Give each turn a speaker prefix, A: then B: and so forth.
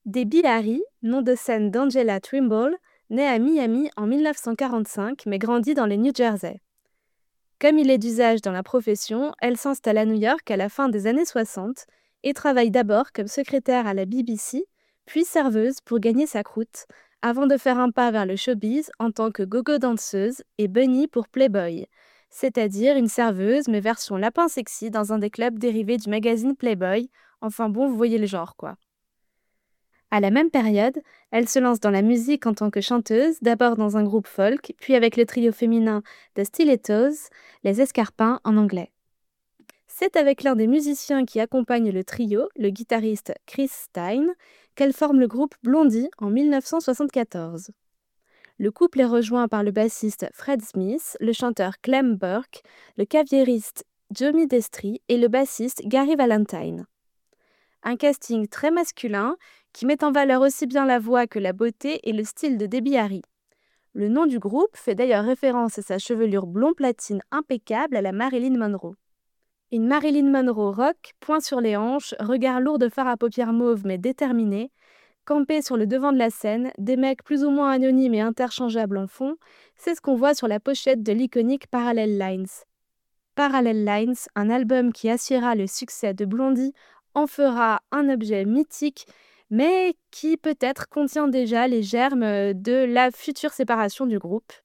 A: Debbie Harry, nom de scène d'Angela Trimble, naît à Miami en 1945 mais grandit dans le New Jersey. Comme il est d'usage dans la profession, elle s'installe à New York à la fin des années 60 et travaille d'abord comme secrétaire à la BBC, puis serveuse pour gagner sa croûte, avant de faire un pas vers le showbiz en tant que go-go danseuse et bunny pour Playboy, c'est-à-dire une serveuse mais version lapin sexy dans un des clubs dérivés du magazine Playboy. Enfin bon, vous voyez le genre quoi. À la même période, elle se lance dans la musique en tant que chanteuse, d'abord dans un groupe folk, puis avec le trio féminin The Stilettos, les Escarpins en anglais. C'est avec l'un des musiciens qui accompagne le trio, le guitariste Chris Stein, qu'elle forme le groupe Blondie en 1974. Le couple est rejoint par le bassiste Fred Smith, le chanteur Clem Burke, le claviériste Johnny Destri et le bassiste Gary Valentine. Un casting très masculin qui met en valeur aussi bien la voix que la beauté et le style de Debbie Harry. Le nom du groupe fait d'ailleurs référence à sa chevelure blond platine impeccable à la Marilyn Monroe. Une Marilyn Monroe rock, poing sur les hanches, regard lourd de fard à paupières mauves mais déterminé, campé sur le devant de la scène, des mecs plus ou moins anonymes et interchangeables en fond, c'est ce qu'on voit sur la pochette de l'iconique Parallel Lines. Parallel Lines, un album qui assurera le succès de Blondie, en fera un objet mythique, mais qui peut-être contient déjà les germes de la future séparation du groupe.